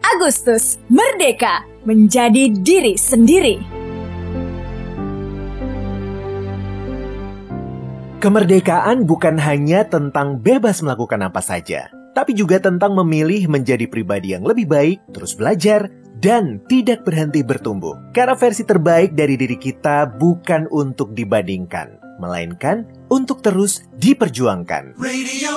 Agustus, merdeka menjadi diri sendiri. Kemerdekaan bukan hanya tentang bebas melakukan apa saja, tapi juga tentang memilih menjadi pribadi yang lebih baik, terus belajar, dan tidak berhenti bertumbuh. Karena versi terbaik dari diri kita bukan untuk dibandingkan, melainkan untuk terus diperjuangkan. Radio